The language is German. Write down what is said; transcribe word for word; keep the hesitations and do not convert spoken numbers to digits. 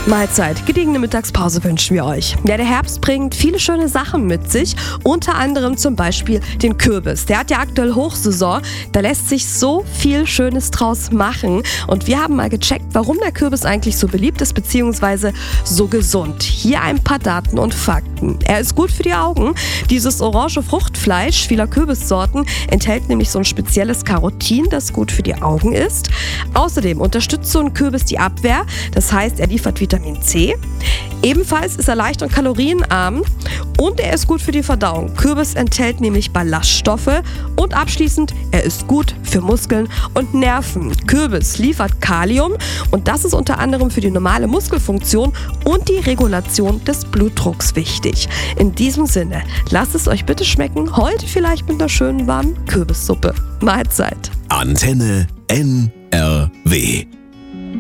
Mahlzeit, gediegene Mittagspause wünschen wir euch. Ja, der Herbst bringt viele schöne Sachen mit sich, unter anderem zum Beispiel den Kürbis. Der hat ja aktuell Hochsaison, da lässt sich so viel Schönes draus machen. Und wir haben mal gecheckt, warum der Kürbis eigentlich so beliebt ist, beziehungsweise so gesund. Hier ein paar Daten und Fakten. Er ist gut für die Augen. Dieses orange Fruchtfleisch vieler Kürbissorten enthält nämlich so ein spezielles Carotin, das gut für die Augen ist. Außerdem unterstützt so ein Kürbis die Abwehr, das heißt, er liefert Vitamin C. Ebenfalls ist er leicht und kalorienarm und er ist gut für die Verdauung. Kürbis enthält nämlich Ballaststoffe und abschließend, er ist gut für Muskeln und Nerven. Kürbis liefert Kalium und das ist unter anderem für die normale Muskelfunktion und die Regulation des Blutdrucks wichtig. In diesem Sinne, lasst es euch bitte schmecken, heute vielleicht mit einer schönen warmen Kürbissuppe. Mahlzeit. Antenne N R W